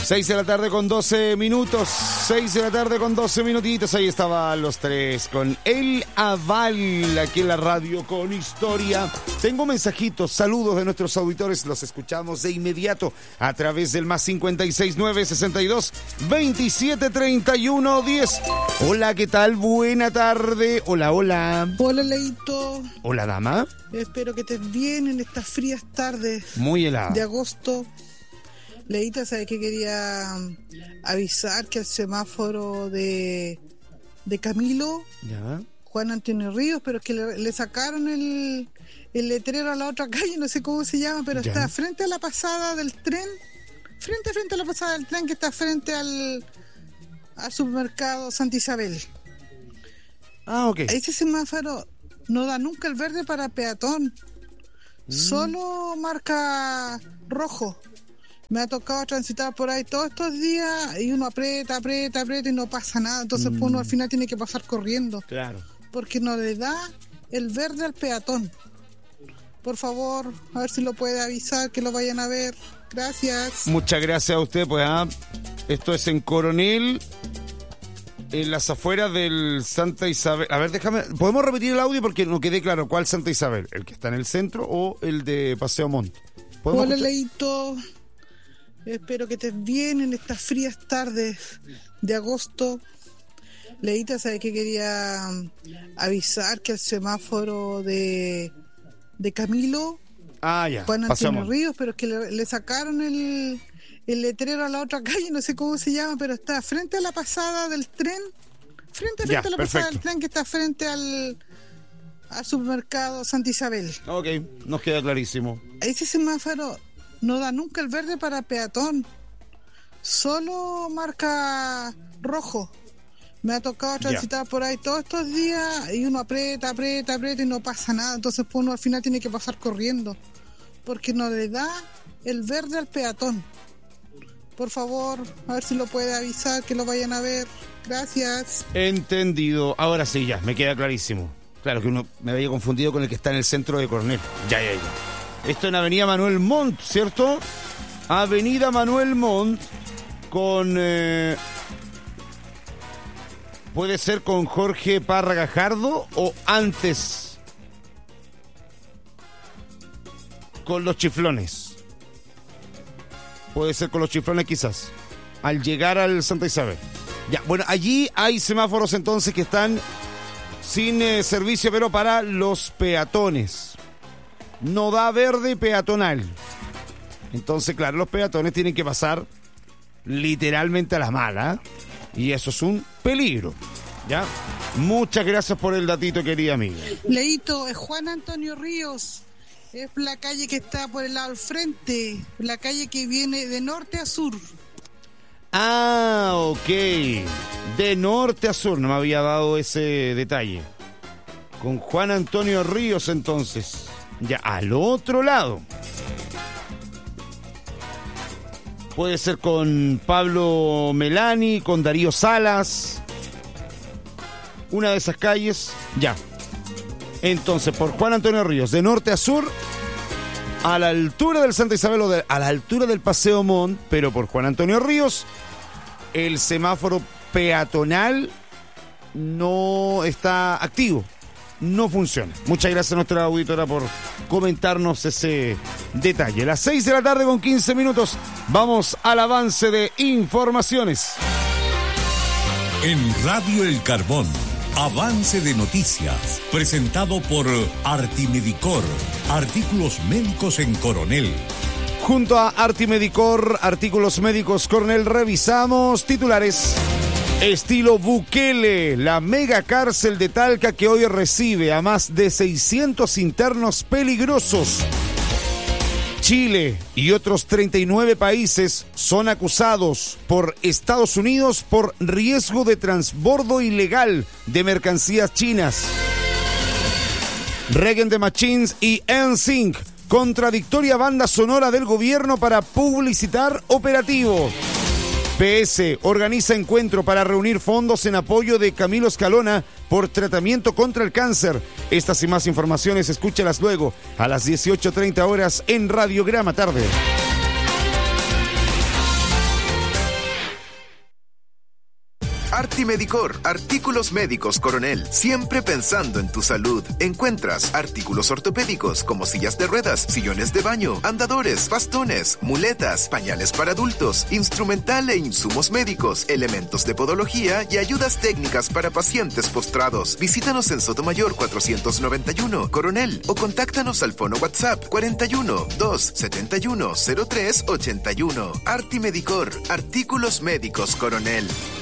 6 de la tarde con 12 minutos. 6 de la tarde con 12 minutitos. Ahí estaban los tres con El Aval aquí en la radio con historia. Tengo mensajitos, saludos de nuestros auditores. Los escuchamos de inmediato a través del más 569 62 27 31 10. Hola, ¿qué tal? Buena tarde. Hola, hola. Hola, Leito. Hola, dama. Espero que estés bien en estas frías tardes. Muy helada. De agosto. Leita, ¿sabes qué? Quería avisar que el semáforo de Camilo, ¿ya? Juan Antonio Ríos, pero es que le sacaron el letrero a la otra calle, no sé cómo se llama, pero ¿ya? Está frente a la pasada del tren, frente a la pasada del tren que está frente al supermercado Santa Isabel. Ah, ok. Ese semáforo no da nunca el verde para peatón, solo marca rojo. Me ha tocado transitar por ahí todos estos días y uno aprieta y no pasa nada. Entonces pues uno al final tiene que pasar corriendo. Claro. Porque no le da el verde al peatón. Por favor, a ver si lo puede avisar, que lo vayan a ver. Gracias. Muchas gracias a usted. Pues esto es en Coronel, en las afueras del Santa Isabel. A ver, ¿podemos repetir el audio? Porque no quedé claro cuál Santa Isabel. ¿El que está en el centro o el de Paseo Montt? Hola, Leito. Espero que estés bien en estas frías tardes de agosto. Leita, ¿sabes qué? Quería avisar que el semáforo de Camilo, ya. Juan Antonio Ríos, pero es que le sacaron el letrero a la otra calle, no sé cómo se llama, pero está frente a la pasada del tren, frente a la pasada del tren que está frente al supermercado Santa Isabel. Ok, nos queda clarísimo. Ese semáforo no da nunca el verde para peatón, solo marca rojo. Me ha tocado transitar por ahí todos estos días y uno aprieta y no pasa nada. Entonces pues uno al final tiene que pasar corriendo porque no le da el verde al peatón. Por favor, a ver si lo puede avisar, que lo vayan a ver. Gracias. Entendido. Ahora sí, ya, me queda clarísimo. Claro que uno me había confundido con el que está en el centro de Coronel. Ya. Esto en Avenida Manuel Montt, ¿cierto? Avenida Manuel Montt con... ¿puede ser con Jorge Parra Gajardo o antes? Con los Chiflones. Puede ser con los Chiflones quizás. Al llegar al Santa Isabel. Ya, bueno, allí hay semáforos entonces que están sin servicio, pero para los peatones. No da verde peatonal. Entonces, claro, los peatones tienen que pasar literalmente a la mala. Y eso es un peligro. ¿Ya? Muchas gracias por el datito, querida amiga. Leito, es Juan Antonio Ríos. Es la calle que está por el lado al frente. La calle que viene de norte a sur. Ah, ok. De norte a sur. No me había dado ese detalle. Con Juan Antonio Ríos, entonces. Ya, al otro lado. Puede ser con Pablo Melani, con Darío Salas. Una de esas calles. Ya. Entonces, por Juan Antonio Ríos, de norte a sur, a la altura del Santa Isabel o a la altura del Paseo Montt, pero por Juan Antonio Ríos, el semáforo peatonal no está activo. No funciona. Muchas gracias a nuestra auditora por comentarnos ese detalle. Las 6 de la tarde con 15 minutos. Vamos al avance de informaciones. En Radio El Carbón, avance de noticias. Presentado por Artimedicor, artículos médicos en Coronel. Junto a Artimedicor, artículos médicos Coronel, revisamos titulares. Estilo Bukele, la mega cárcel de Talca que hoy recibe a más de 600 internos peligrosos. Chile y otros 39 países son acusados por Estados Unidos por riesgo de transbordo ilegal de mercancías chinas. Rage Against the Machine y NSYNC, contradictoria banda sonora del gobierno para publicitar operativo. PS organiza encuentro para reunir fondos en apoyo de Camilo Escalona por tratamiento contra el cáncer. Estas y más informaciones escúchalas luego a las 18:30 horas en Radiograma Tarde. Artimedicor, artículos médicos Coronel, siempre pensando en tu salud. Encuentras artículos ortopédicos como sillas de ruedas, sillones de baño, andadores, bastones, muletas, pañales para adultos, instrumental e insumos médicos, elementos de podología y ayudas técnicas para pacientes postrados. Visítanos en Sotomayor 491, Coronel, o contáctanos al fono WhatsApp 41 271 0381. Artimedicor, artículos médicos Coronel.